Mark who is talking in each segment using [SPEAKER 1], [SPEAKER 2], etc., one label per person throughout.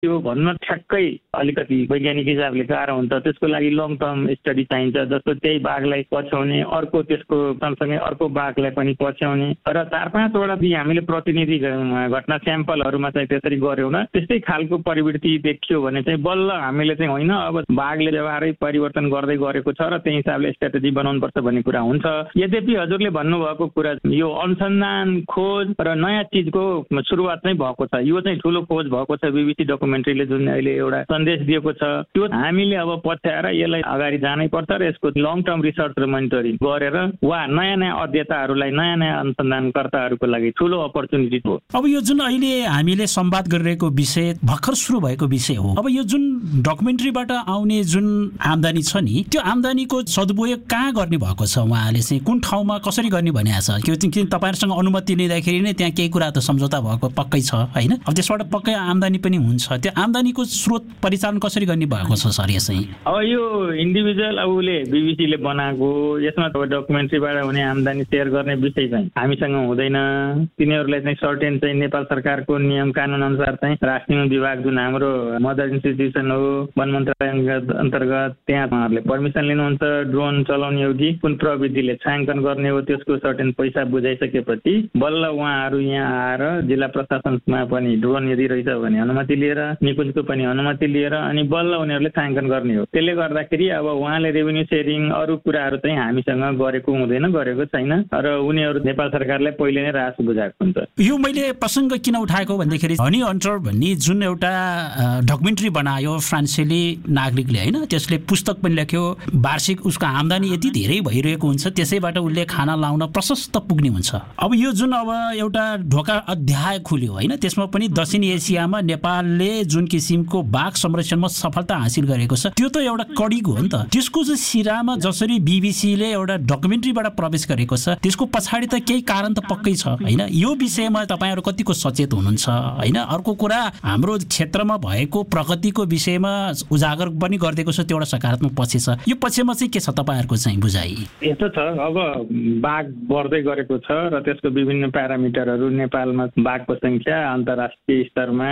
[SPEAKER 1] त्यो भन्न ठ्याक्कै अलिकति वैज्ञानिक हिसाबले गाह्रो हुन्छ। त्यसको लागि लङ टर्म स्टडी चाहिन्छ, जस्तो त्यही बाघलाई पछ्याउने, अर्को त्यसको सँगसँगै अर्को बाघलाई पनि पछ्याउने र 4-5 वटा हामीले प्रतिनिधि घटना स्याम्पलहरूमा चाहिँ त्यसरी गर्यौँ न, त्यस्तै खालको प्रवृत्ति देखियो भने चाहिँ बल्ल हामीले चाहिँ होइन अब बाघले व्यवहारै परिवर्तन गर्दै गरेको छ र त्यही हिसाबले स्ट्राटेजी बनाउनुपर्छ भन्ने कुरा हुन्छ। यद्यपि हजुरले भन्नुभएको कुरा यो अनुसन्धान खोज र नयाँ चिजको सुरुवात चाहिँ भएको छ। यो चाहिँ ठुलो खोज भएको छ। बीबीसी डकुमेन्ट्रीले जुन अहिले एउटा सन्देश दिएको छ त्यो हामीले अब पछ्याएर यसलाई अगाडि जानै पर्छ र यसको लङ टर्म रिसर्च र मोनिटरिङ गरेर वा नयाँ अध्येताहरूलाई नयाँ अनुसन्धानकर्ताहरूको लागि ठुलो अपर्च्युनिटी हो।
[SPEAKER 2] अब यो जुन अहिले हामीले संवाद गरिरहेको विषय भर्खर सुरु भएको विषय हो। अब यो जुन डकुमेन्ट्रीबाट आउने जुन आम्दानी छ नि, त्यो आम्दानीको सदुपयोग कहाँ गर्ने भएको छ? उहाँले चाहिँ कुन ठाउँमा कसरी गर्ने भनेको छ? किन तपाईँहरूसँग अनुमति लिँदाखेरि नै त्यहाँ केही कुरा त सम्झौता भएको पक्कै छ होइन? अब त्यसबाट पक्कै आम्दानी पनि हुन्छ। त्यो आम्दानीको स्रोत परिचालन कसरी गर्ने भएको छ सर यसै?
[SPEAKER 1] अब यो इन्डिभिजुअल अब उसले बीबीसीले बनाएको यसमा डकुमेन्ट्रीबाट हुने आम्दानी सेयर गर्ने विषय चाहिँ हामीसँग हुँदैन। तिनीहरूलाई चाहिँ सर्टेन चाहिँ नेपाल सरकारको नियम कानुन अनुसार चाहिँ राष्ट्रिय विभाग जुन हाम्रो मदर इन्स्टिट्युसन हो वन मन्त्रालय अन्तर्गत, त्यहाँ उहाँहरूले पर्मिसन लिनुहुन्छ। ड्रोन चलाउने हो कि कुन प्रविधिले छायाङ्कन गर्ने हो त्यसको सर्टेन पैसा बुझाइसकेपछि बल्ल उहाँहरू यहाँ आएर जिल्ला प्रशासनमा पनि ड्रोन यदि रहेछ भने अनुमति लिएर, निकुञ्जको पनि अनुमति लिएर अनि बल्ल उनीहरूले छायाङ्कन गर्ने हो। त्यसले गर्दाखेरि अब उहाँले रेभेन्यू सेयरिङ अरू कुराहरू चाहिँ हामीसँग गरेको हुँदैन, गरेको छैन र उनीहरू नेपाल सरकारलाई पहिले नै रास बुझाएको हुन्छ।
[SPEAKER 2] यो मैले प्रसङ्ग किन उठाएको भन्दाखेरि हनी हन्टर भन्ने जुन एउटा डकुमेन्ट्री बनायो फ्रान्सेली नागरिकले होइन, त्यसले पुस्तक पनि लेख्यो। वार्षिक उसको आम्दानी यति धेरै भइरहेको हुन्छ, त्यसैबाट उसले खाना लाउन प्रशस्त पुग्ने हुन्छ। अब यो जुन अब एउटा ढोका अध्याय खुल्यो होइन, त्यसमा पनि दक्षिण एसियामा नेपालले जुन किसिमको बाघ संरक्षणमा सफलता हासिल गरेको छ त्यो त एउटा कडी हो नि त। त्यसको चाहिँ सिरामा जसरी बीबीसीले एउटा डकुमेन्ट्रीबाट प्रवेश गरेको छ त्यसको पछाडि त केही कारण त पक्कै छ होइन? यो विषयमा तपाईँहरू कतिको सचेत हुनुहुन्छ होइन? अर्को कुरा हाम्रो क्षेत्रमा भएको प्रगतिको विषयमा उजागर पनि गरिदिएको छ, त्यो एउटा सकारात्मक पक्ष छ। यो पक्षमा चाहिँ के छ तपाईँहरूको चाहिँ बुझाइ?
[SPEAKER 1] यस्तो छ, अब बाघ बढ्दै गरेको छ र त्यसको विभिन्न प्यारामिटरहरू नेपालमा बाघको संख्या अन्तर्राष्ट्रिय स्तरमा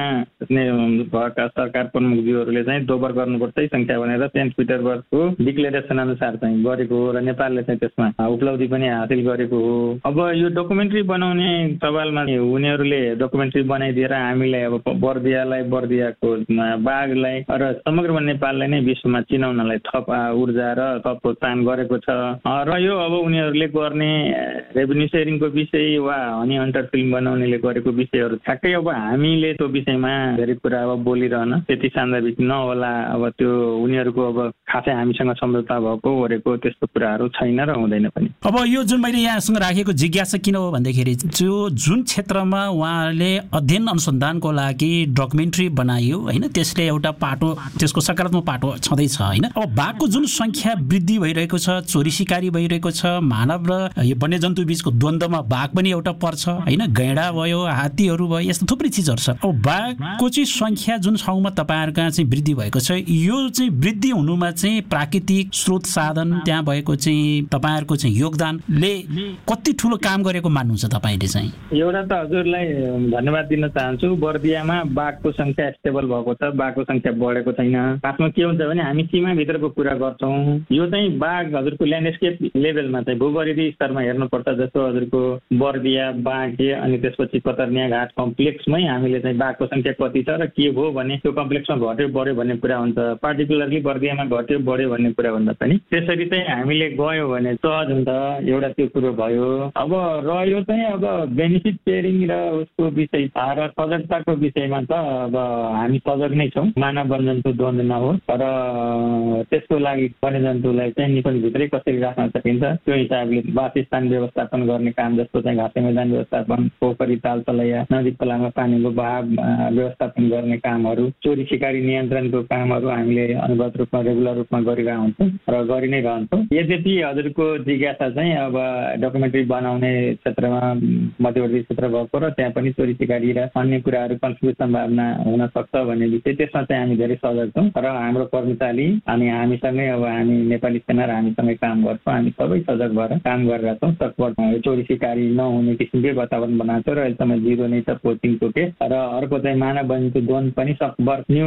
[SPEAKER 1] भएका सरकार प्रमुखज्यूहरूले चाहिँ दोबर गर्नुपर्छ संख्या भनेर सेन्ट पिटरबर्गको डिक्लेरेसन अनुसार चाहिँ गरेको हो र नेपालले चाहिँ त्यसमा उपलब्धि पनि हासिल गरेको हो। अब यो डकुमेन्ट्री बनाउने सवालमा उनीहरूले डकुमेन्ट्री बनाइदिएर हामीलाई अब बर्दियाको बाघलाई र समग्र नेपाललाई नै विश्वमा चिनाउनलाई थप ऊर्जा र थप प्रोत्साहन गरेको छ र यो अब उनीहरूले गर्ने रेभेन्यू सेयरिङको विषय वा हनी हन्टर फिल्म बनाउनेले गरेको विषयहरू ठ्याक्कै अब हामीले त्यो विषयमा धेरै कुरा अब बोलिरहन त्यति सान्दर्भिक नहोला। अब त्यो उनीहरूको अब खासै हामीसँग सम्झौता भएको गरेको त्यस्तो कुराहरू छैन र हुँदैन पनि।
[SPEAKER 2] अब यो जुन मैले यहाँसँग राखेको जिज्ञासा किन हो भन्दाखेरि जो जुन क्षेत्रमा उहाँले अध्ययन अनुसन्धानको लागि डकुमेन्ट्री बनायो होइन, त्यसले एउटा पाटो त्यसको सकारात्मक पाटो छँदैछ होइन। अब बाघको जुन संख्या वृद्धि भइरहेको छ, चोरी सिकारी भइरहेको छ, मानव र यो वन्यजन्तु बीचको द्वन्द्वमा बाघ पनि एउटा पर्छ होइन, गैँडा भयो, हात्तीहरू भयो, यस्तो थुप्रै चिजहरू छ। अब बाघको चाहिँ संख्या जुन ठाउँमा तपाईँहरूका चाहिँ वृद्धि भएको छ, यो चाहिँ वृद्धि हुनुमा चाहिँ प्राकृतिक स्रोत साधन त्यहाँ भएको चाहिँ तपाईँहरूको चाहिँ योगदानले कति ठुलो काम गरेको मान्नुहुन्छ तपाईँले चाहिँ?
[SPEAKER 1] एउटा त हजुरलाई धन्यवाद दिन चाहन्छु। बर्दियामा बाघको संख्या स्टेबल भएको छ, बाघको संख्या बढेको छैन। खासमा के हुन्छ भने हामी सीमाभित्रको कुरा गर्छौँ। यो चाहिँ बाघ हजुरको ल्यान्डस्केप लेभलमा चाहिँ भूपरिधि स्तरमा हेर्नुपर्छ। जस्तो हजुरको बर्दिया, बाँके अनि त्यसपछि कतरनिया घाट कम्प्लेक्समै हामीले चाहिँ बाघको संख्या कति छ र के भयो भने त्यो कम्प्लेक्समा घट्यो बढ्यो भन्ने कुरा हुन्छ। पार्टिकुलरली बर्दियामा घट्यो बढ्यो भन्ने कुरा भन्दा पनि त्यसरी चाहिँ हामीले गयो भने सहज हुन्छ। एउटा त्यो कुरो भयो। अब रह्यो चाहिँ अब बेनिफिट सेयरिङ र उसको विषय र सजगताको विषयमा त अब हामी सजग नै छौँ, मानव वन्यजन्तु द्वन्द्व नहोस् र त्यसको लागि वन्यजन्तुलाई चाहिँ निकुञ्जभित्रै कसरी राख्न सकिन्छ त्यो हिसाबले वासस्थान व्यवस्थापन गर्ने काम जस्तो चाहिँ घाँसे मैदान व्यवस्थापन, पोखरी ताल तलैया, नदी खोलामा पानीको बहाव व्यवस्थापन गर्ने कामहरू, चोरी सिकारी नियन्त्रणको कामहरू हामीले अनुभवत रूपमा रेगुलर रूपमा गरिरहेका हुन्छौँ र गरि नै रहन्छौँ। यद्यपि हजुरको जिज्ञासा चाहिँ अब डकुमेन्ट्री बनाउने क्षेत्रमा मध्यवर्ती क्षेत्र भएको र त्यहाँ पनि चोरी सिकारी र अन्य कुराहरू कन्फ्लिक्ट सम्भावना हुन सक्छ भन्ने विषय, त्यसमा चाहिँ हामी धेरै सजग छौँ र हाम्रो कर्मचारी अनि हामीसँगै अब हामी नेपाली सेना र हामीसँगै काम गर्छौँ। हामी सबै सजग भएर काम गरिरहेका छौँ। सकभर चोरी सिकारी नहुने किसिमकै वातावरण बनाएको छ र अहिलेसम्म 0 नै छ पोचिङको केस। र अर्को चाहिँ मानव वन्यजन्तु लोन पनि सकभर न्यू